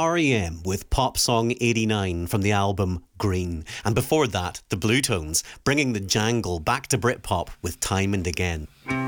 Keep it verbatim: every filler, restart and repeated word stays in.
R E M with Pop Song eighty-nine from the album Green. And before that, the Blue Tones, bringing the jangle back to Britpop with Time and Again.